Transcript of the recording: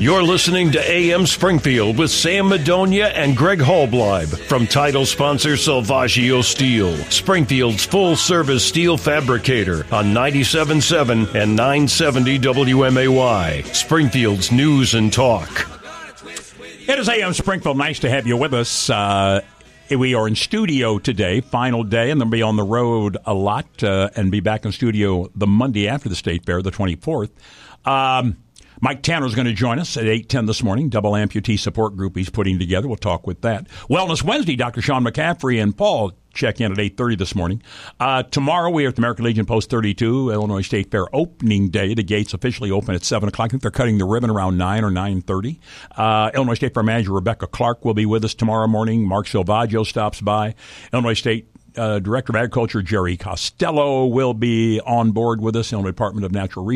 You're listening to AM Springfield with Sam Madonia and Greg Hallbleib from title sponsor Salvaggio Steel, Springfield's full-service steel fabricator on 97.7 and 970 WMAY, Springfield's news and talk. It is AM Springfield. Nice to have you with us. We are in studio today, final day, and then be on the road a lot and be back in studio the Monday after the State Fair, the 24th. Mike Tanner is going to join us at 8:10 this morning, double amputee support group he's putting together. We'll talk with that. Wellness Wednesday, Dr. Sean McCaffrey and Paul check in at 8:30 this morning. Tomorrow we are at the American Legion Post 32, Illinois State Fair opening day. The gates officially open at 7 o'clock. I think they're cutting the ribbon around 9 or 9:30. Illinois State Fair manager Rebecca Clark will be with us tomorrow morning. Mark Salvaggio stops by. Illinois State Director of Agriculture Jerry Costello will be on board with us. Illinois Department of Natural Resources